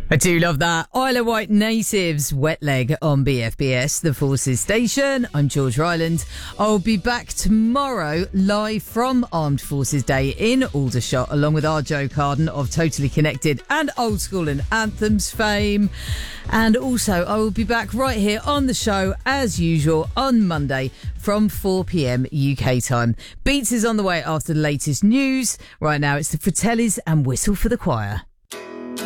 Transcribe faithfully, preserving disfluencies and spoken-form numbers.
I do love that. Isle of Wight Natives, Wet Leg on B F B S, the Forces Station. I'm George Ryland. I'll be back tomorrow live from Armed Forces Day in Aldershot, along with our Joe Carden of Totally Connected and Old School and Anthems fame. And also, I will be back right here on the show, as usual, on Monday from four p.m. U K time. Beats is on the way after the latest news. Right now, it's the Fratellis and Whistle for the Choir.